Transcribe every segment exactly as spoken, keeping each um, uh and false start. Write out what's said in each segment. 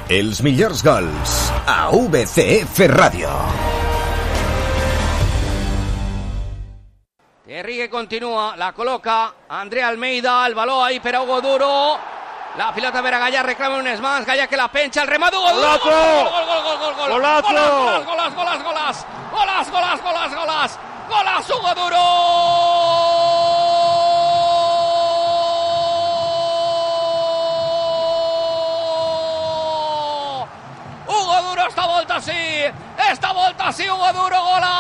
Els millors gols a V C F Ràdio. Terry que continúa, la coloca Andrea Almeida, el balón ahí per a Hugo Duro, la pilota per a Gallà, reclama un Esmans, Gallà que la pencha, el remat Hugo Duro, golazo, gol, gol, gol, gol, gol, gol, golazo, golas, golas, golas, golas, golas, golas, golas, golas, golas, Hugo Duro. Hugo Duro esta volta sí, esta volta sí, Hugo Duro, golas.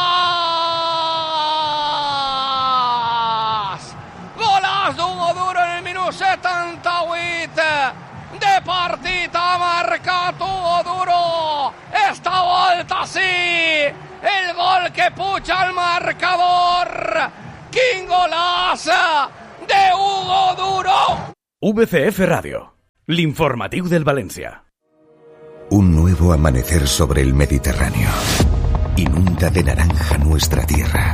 Golas d'Hugo Duro en el minut setanta-vuit de partit, ha marcat Hugo Duro, esta volta sí, el gol que puja al marcador. Quin golaç de Hugo Duro. V C F Ràdio, l'informatiu del València. Un nuevo amanecer sobre el Mediterráneo inunda de naranja nuestra tierra,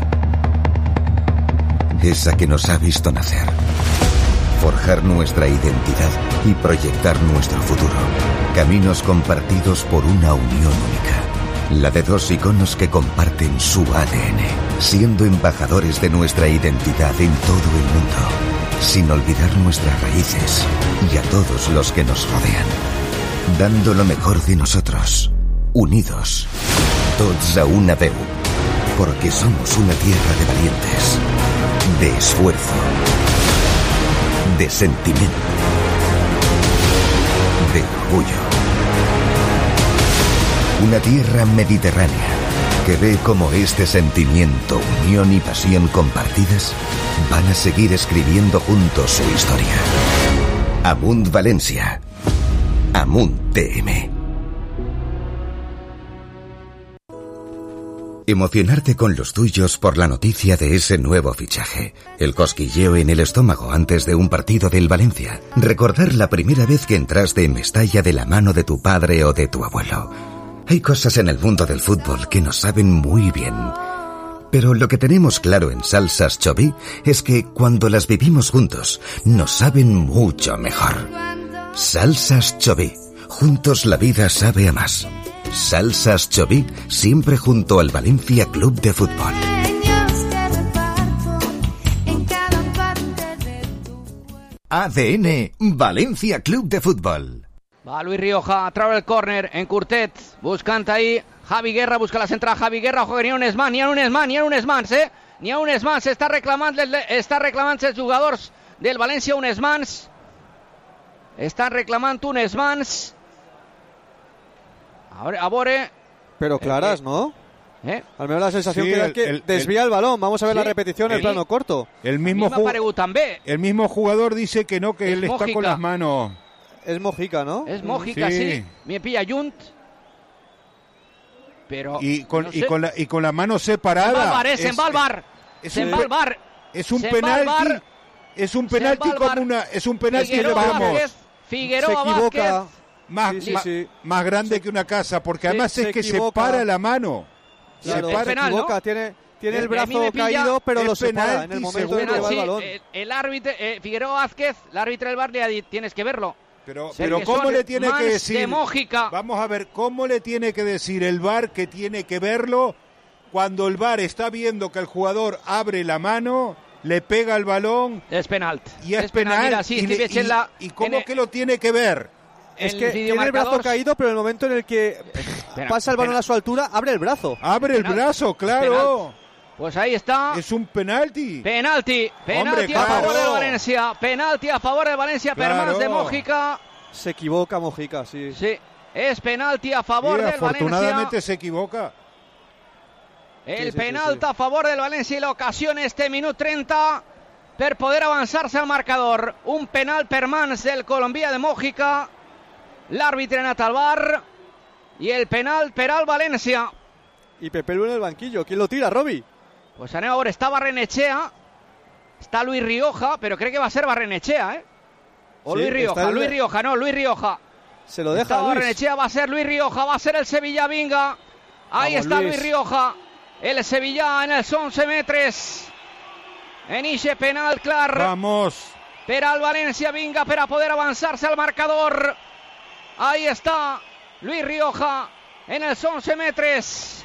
esa que nos ha visto nacer, forjar nuestra identidad y proyectar nuestro futuro. Caminos compartidos por una unión única, la de dos iconos que comparten su A D N, siendo embajadores de nuestra identidad en todo el mundo, sin olvidar nuestras raíces y a todos los que nos rodean. Dando lo mejor de nosotros, unidos, tots a una veu, porque somos una tierra de valientes, de esfuerzo, de sentimiento, de orgullo. Una tierra mediterránea que ve cómo este sentimiento, unión y pasión compartidas van a seguir escribiendo juntos su historia. Amunt València. Amunt T M. Emocionarte con los tuyos por la noticia de ese nuevo fichaje. El cosquilleo en el estómago antes de un partido del Valencia. Recordar la primera vez que entraste en Mestalla de la mano de tu padre o de tu abuelo. Hay cosas en el mundo del fútbol que nos saben muy bien. Pero lo que tenemos claro en Salsas Choví es que cuando las vivimos juntos, nos saben mucho mejor. Salsas Choví. Juntos la vida sabe a más. Salsas Choví, siempre junto al Valencia Club de Fútbol. A D N Valencia Club de Fútbol. Va Luis Rioja, trae el córner en Curtet, buscant ahí Javi Guerra, busca la central Javi Guerra, ojo que n'hi ha un Esmans, n'hi ha un Esmans, n'hi ha un Esmans, eh? N'hi ha un Esmans, està reclamant, està reclamant els jugadors del València un Esmans. Están reclamando un Esmans. Ahora, a veure... Pero claras, eh, ¿no? ¿Eh? Al menos la sensación sí, que da el, que el, desvía el, el balón. Vamos a ver ¿sí? la repetición en el plano corto. El mismo, ju- també. el mismo jugador dice que no, que es él está Mójica. Con las manos. Es Mójica, ¿no? Es Mójica, sí. sí. Me pilla Junt. Pero... Y con, no y sé. con, la, y con la mano separada. Se va al bar, se va al bar. Es un penalti. Es un penalti como una... Es un penalti que vamos... Figueroa se equivoca. Vázquez. Más, sí, sí, más, sí. más grande se, que una casa, porque se, además se es que equivoca. separa la mano. Claro, se para, se penal, equivoca, ¿no? tiene, tiene el, el brazo pilla, caído, pero lo separa en el momento en que va sí, el balón. El, el árbitro, eh, Figueroa Vázquez, el árbitro del bar le ha dicho, tienes que verlo. Pero, pero ¿cómo le tiene que decir? De Mójica. Vamos a ver, ¿cómo le tiene que decir el V A R que tiene que verlo cuando el V A R está viendo que el jugador abre la mano, le pega el balón? Es penal. Y es, es penal. penal. Mira, sí, y, le, y, la, ¿Y cómo el, que lo tiene que ver? Es que tiene el brazo caído, pero en el momento en el que Espera, pasa el balón penal. A su altura, abre el brazo. Abre el penal. brazo, claro. Pues ahí está. Es un penalti. Penalti. Penalti Hombre, a claro. favor de Valencia. Penalti a favor de Valencia. Claro. Permans de Mójica. Se equivoca Mójica, sí. Sí. Es penalti a favor sí, del afortunadamente Valencia. se equivoca. El sí, sí, penalti sí, sí. a favor del Valencia y la ocasión este minuto treinta per poder avançar-se al marcador. Un penal per mans del colombià de Mójica. L'àrbitre ha anat al bar y el penal per al València. Y Pepe Lu en el banquillo. ¿Quién lo tira, Robi? Pues anem a veure, està Barrenechea, está Luis Rioja, pero cree que va a ser Barrenechea, ¿eh? O sí, Luis Rioja, el... Luis Rioja, no, Luis Rioja. Se lo deja está Luis. Barrenechea, va a ser Luis Rioja, va a ser el Sevilla, vinga. Ahí Vamos, está Luis. Luis Rioja, el Sevilla en els once metres. En ixe penal, clar. Vamos. Per al València, vinga, per a poder avançar-se al marcador. Ahí está Luis Rioja en els once metres.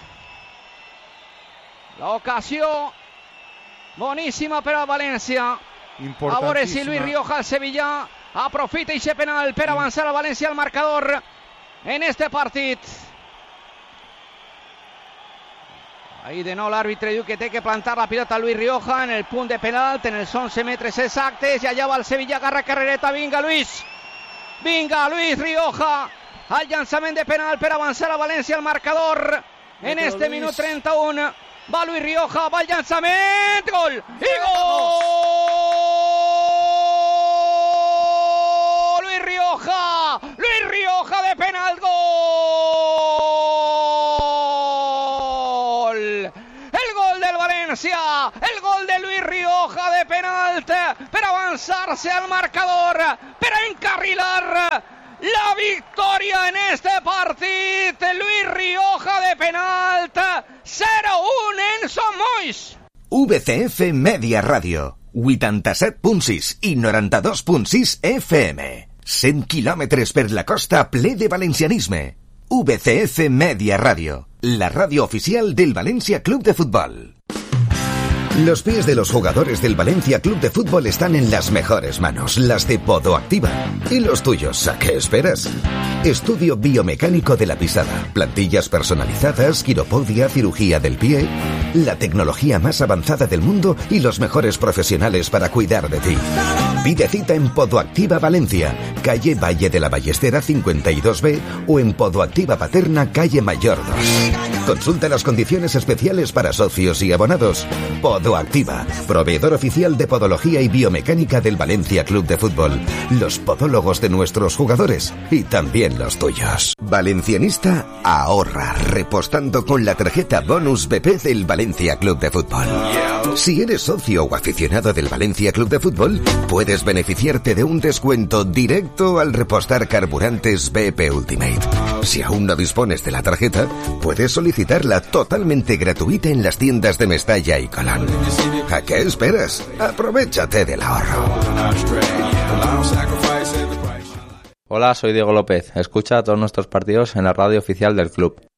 L'ocasió boníssima per al València. A veure si Luis Rioja, el sevillà, aprofita aquest penal per avançar al València al marcador en este partit. Ahí de nou l'àrbitre diu que té que plantar la pilota a Luis Rioja en el punt de penalt, en els once metres exactes, i allà va el Sevilla, agarra carrereta. Vinga, Luis! Vinga, Luis Rioja! El llançament de penal per avançar a València al marcador en este minut trenta-un. Va Luis Rioja, va el llançament, gol! I gol! Luis Rioja! Luis Rioja de penal, gol! El gol del València, el gol de Luis Rioja de penalt per avançar-se al marcador, per encarrilar la victòria en este partit. Luis Rioja de penalt, zero un en Som Moix. V C F Media Ràdio, vuitanta-set punt sis i noranta-dos punt sis F M. cent quilòmetres per la costa ple de valencianisme. V C F Media Radio, la radio oficial del Valencia Club de Fútbol. Los pies de los jugadores del Valencia Club de Fútbol están en las mejores manos, las de Podoactiva. ¿Y los tuyos? ¿A qué esperas? Estudio biomecánico de la pisada, plantillas personalizadas, quiropodia, cirugía del pie, la tecnología más avanzada del mundo y los mejores profesionales para cuidar de ti. Pide cita en Podoactiva Valencia, calle Valle de la Ballestera cincuenta y dos B o en Podoactiva Paterna, calle Mayor dos. Consulta las condiciones especiales para socios y abonados. Podoactiva, proveedor oficial de podología y biomecánica del Valencia Club de Fútbol. Los podólogos de nuestros jugadores y también los tuyos. Valencianista ahorra repostando con la tarjeta Bonus B P del Valencia Club de Fútbol. Si eres socio o aficionado del Valencia Club de Fútbol, puedes beneficiarte de un descuento directo al repostar carburantes B P Ultimate. Si aún no dispones de la tarjeta, puedes solicitarla totalmente gratuita en las tiendas de Mestalla y Colón. ¿A qué esperas? Aprovechate del ahorro. Hola, soy Diego López. Escucha todos nuestros partidos en la radio oficial del club.